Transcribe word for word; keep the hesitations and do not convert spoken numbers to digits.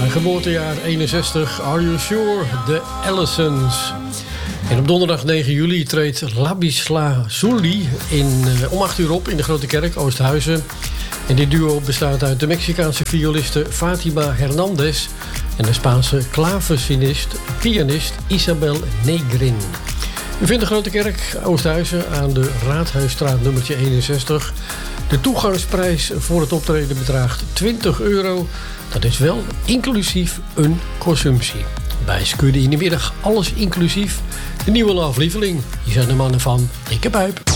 Zijn geboortejaar eenenzestig, Are You Sure? De Allisons. En op donderdag negen juli treedt Labisla Zulli in, uh, om acht uur op in de Grote Kerk, Oosthuizen. En dit duo bestaat uit de Mexicaanse violiste Fatima Hernandez en de Spaanse klaversinist, pianist Isabel Negrin. U vindt de Grote Kerk, Oosthuizen, aan de Raadhuisstraat nummertje eenenzestig. De toegangsprijs voor het optreden bedraagt twintig euro. Dat is wel inclusief een consumptie. Bij Skudde in de middag alles inclusief. De nieuwe Love Lieveling. Hier zijn de mannen van Ik heb Huip.